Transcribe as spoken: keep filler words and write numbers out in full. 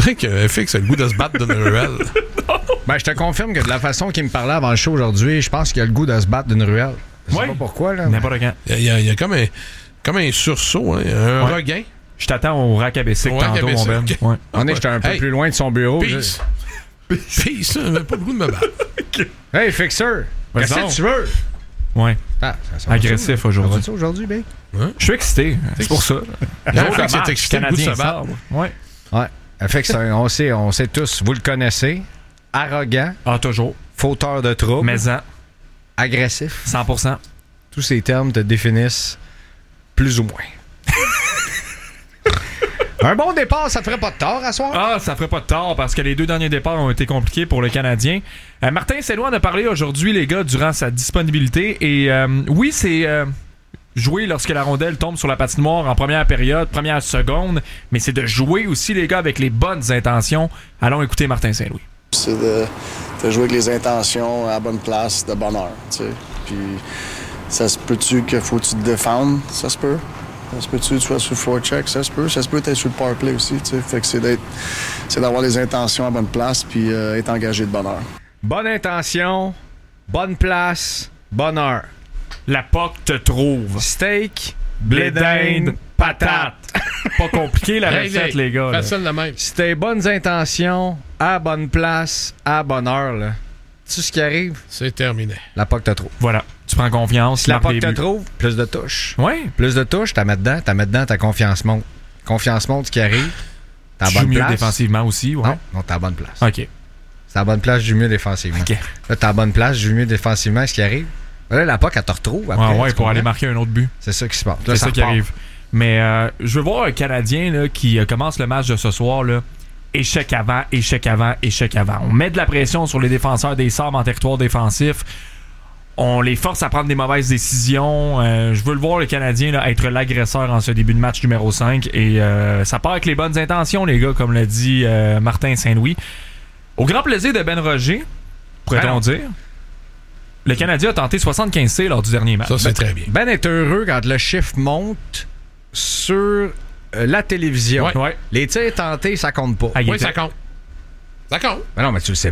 dirait que F X a le goût de se battre dans une ruelle. Ben, je te confirme que de la façon qu'il me parlait avant le show aujourd'hui, je pense qu'il a le goût de se battre d'une ruelle. Je sais Ouais. pas pourquoi, là. N'importe quand. Il y a, il y a, il y a comme, un, comme un sursaut, hein, un Ouais. regain. Je t'attends au rack à Bessic Au rack à tantôt, mon Ben. Bessic, Ouais. On est, j'étais un peu Hey, plus loin de son bureau. Peace. Peace. J'avais pas le goût de me battre. je- Hey, Fixer! Vas-y Qu'est-ce donc. que tu veux? Ouais. Ah, ça, ça va Agressif ça, aujourd'hui. Ça va aujourd'hui, ben? Je suis excité. C'est pour ça. Jean Jour de Félix est match, excité, le goût de se Canadien battre. sabre. Ouais. Ouais. Fait que c'est un- on sait, on sait tous, vous le connaissez. Arrogant, Ah, toujours. fauteur de troubles, Mais en, agressif. cent pour cent. Tous ces termes te définissent plus ou moins. Un bon départ, ça te ferait pas de tort à soir? Ah, ça ferait pas de tort parce que les deux derniers départs ont été compliqués pour le Canadien. Euh, Martin Saint-Louis en a parlé aujourd'hui, les gars, durant sa disponibilité. Et euh, oui, c'est euh, jouer lorsque la rondelle tombe sur la patinoire en première période, première seconde, mais c'est de jouer aussi, les gars, avec les bonnes intentions. Allons écouter Martin Saint-Louis. C'est de, de jouer avec les intentions à la bonne place, de bonne heure, tu sais. Puis ça se peut-tu qu'il faut que tu te défendes? Ça se peut. Ça se peut-tu que tu sois sur le forecheck? Ça se peut. Ça se peut être sur le power play aussi, tu sais. Fait que c'est d'être, c'est d'avoir les intentions à bonne place puis euh, être engagé de bonne heure. Bonne intention, bonne place, bonne heure. La P O C te trouve. Steak, Blé d'Inde, patate. Pas compliqué la Réglé. recette, les gars. là. Facile de même. Si t'as les bonnes intentions, à bonne place, à bonne heure, là, tu sais ce qui arrive? C'est terminé. La P O C te trouve. Voilà. Tu prends confiance. Si la marques P O C des te buts. trouve, plus de touches. Ouais. Plus de touches, t'as mis dedans, t'as mis dedans, ta confiance monte. Confiance monte, ce qui arrive, t'as la Tu joues bonne mieux place. défensivement aussi, ouais. Non, non, t'as la bonne place. OK. C'est la bonne place, je joue mieux défensivement. OK. Là, t'as la bonne place, je joue mieux défensivement, ce qui arrive. Là, la P O C, elle te retrouve après. Ouais, ouais, tu pour aller comprends? marquer un autre but. C'est ça qui se passe. Là, C'est ça qui repart. arrive. Mais euh, je veux voir un Canadien là, qui euh, commence le match de ce soir. Là. Échec avant, échec avant, échec avant. On met de la pression sur les défenseurs des Sabres en territoire défensif. On les force à prendre des mauvaises décisions. Euh, je veux le voir, le Canadien, là, être l'agresseur en ce début de match numéro cinq. Et euh, ça part avec les bonnes intentions, les gars, comme l'a dit euh, Martin Saint-Louis. Au grand plaisir de Ben Roger, pourrait-on Alors. dire, le Canadien a tenté soixante-quinze C lors du dernier match. Ça, c'est très bien. Ben est heureux quand le chiffre monte sur euh, la télévision. Ouais. Ouais. Les tirs tentés, ça compte pas. Ah, il Oui, était- ça compte. Ça compte. Ben non, mais tu le sais